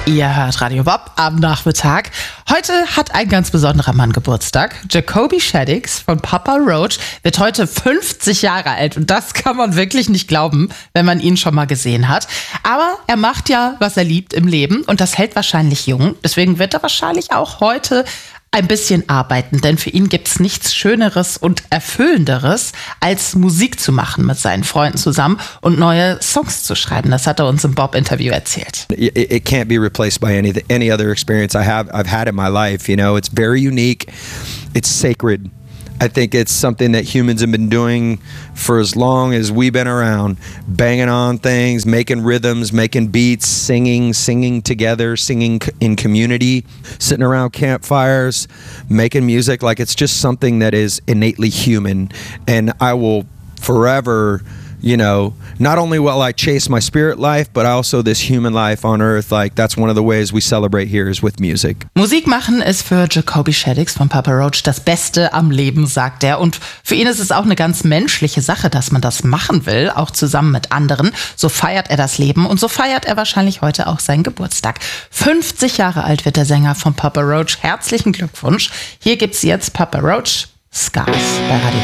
Ihr hört Radio Bob am Nachmittag. Heute hat ein ganz besonderer Mann Geburtstag. Jacoby Shaddix von Papa Roach wird heute 50 Jahre alt. Und das kann man wirklich nicht glauben, wenn man ihn schon mal gesehen hat. Aber er macht ja, was er liebt im Leben. Und das hält wahrscheinlich jung. Deswegen wird er wahrscheinlich auch heute ein bisschen arbeiten, denn für ihn gibt es nichts Schöneres und Erfüllenderes, als Musik zu machen mit seinen Freunden zusammen und neue Songs zu schreiben. Das hat er uns im Bob-Interview erzählt. It can't be replaced by any other experience I've had in my life. You know, it's very unique. It's sacred. I think it's something that humans have been doing for as long as we've been around, banging on things, making rhythms, making beats, singing together, singing in community, sitting around campfires, making music. Like, it's just something that is innately human. And I will forever, you know, not only will I chase my spirit life, but also this human life on earth. Like, that's one of the ways we celebrate here is with music. Musik machen ist für Jacoby Shaddix von Papa Roach das Beste am Leben, sagt er. Und für ihn ist es auch eine ganz menschliche Sache, dass man das machen will, auch zusammen mit anderen. So feiert er das Leben und so feiert er wahrscheinlich heute auch seinen Geburtstag. 50 Jahre alt wird der Sänger von Papa Roach. Herzlichen Glückwunsch. Hier gibt's jetzt Papa Roach, Scars bei Radio